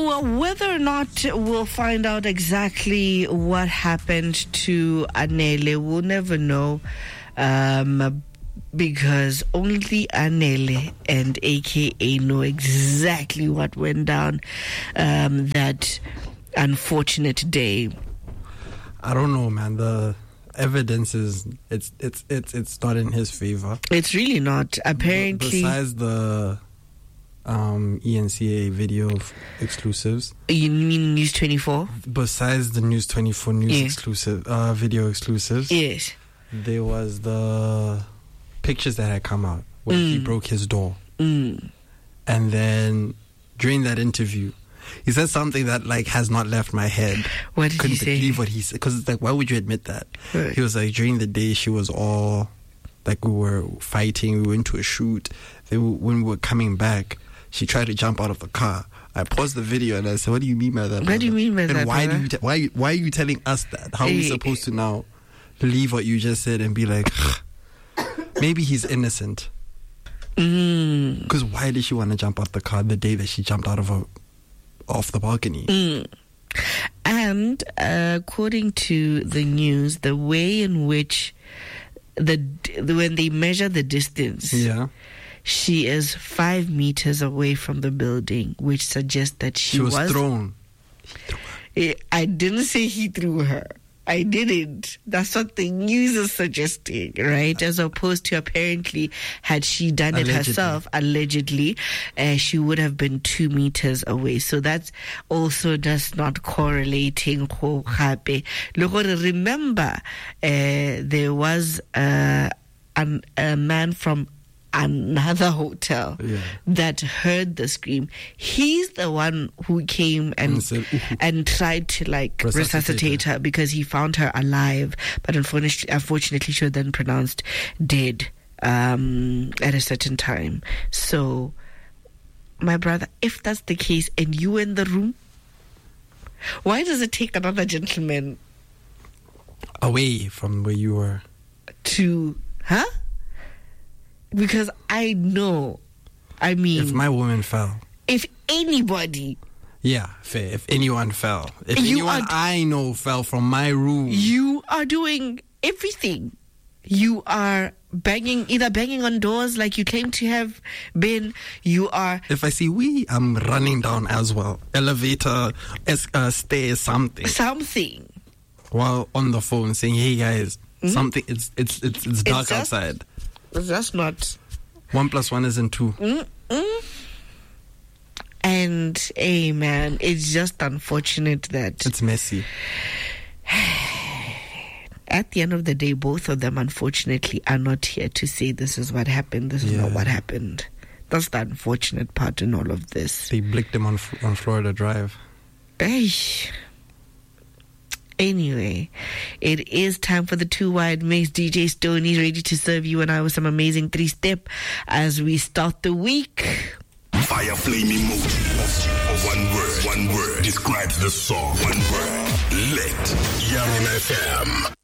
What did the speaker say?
whether or not we'll find out exactly what happened to Anele, we'll never know. Because only Anele and AKA know exactly what went down that unfortunate day. I don't know, man. The evidence is it's not in his favor. It's really not. Apparently, besides the ENCA video exclusives. You mean News 24? Besides the News 24 exclusive video exclusives. Yes. There was the pictures that had come out when he broke his door. And then during that interview, he said something that has not left my head. What did he say? Couldn't believe what he said. Because it's why would you admit that? Right. He was during the day she was all we were fighting. We went to a shoot. When we were coming back, she tried to jump out of the car. I paused the video and I said, "What do you mean by that? What do you mean by that? And why are you telling us that? How are we supposed to now believe what you just said and be like, maybe he's innocent? Because why did she want to jump out the car the day that she jumped out of off the balcony?" And according to the news, the way in which when they measure the distance, she is 5 meters away from the building, which suggests that she was thrown. I didn't say he threw her. I didn't. That's what the news is suggesting, right? As opposed to apparently, had she done it herself, allegedly, she would have been 2 meters away. So that's also just not correlating. Remember, there was a man from another hotel that heard the scream. He's the one who came and tried to resuscitate her because he found her alive, but unfortunately she was then pronounced dead at a certain time. So my brother, if that's the case and you were in the room, why does it take another gentleman away from where you were to because I know, if my woman fell, if anybody, fair, if anyone fell, if anyone I know fell from my room, you are doing everything. You are either banging on doors like you claim to have been. You are. If I see I'm running down as well, elevator, stairs, something, while on the phone saying, "Hey guys, something. It's dark outside." That's not 1 + 1 isn't 2. And man, it's just unfortunate that it's messy. At the end of the day, both of them unfortunately are not here to say this is what happened, this is not what happened. That's the unfortunate part in all of this. They blicked him on Florida Drive. Anyway, it is time for the Too Wide Mix. DJ Stoney ready to serve you and I with some amazing 3-step as we start the week. Fire flame emoji. One word describes the song. One word. Lit. Young FM.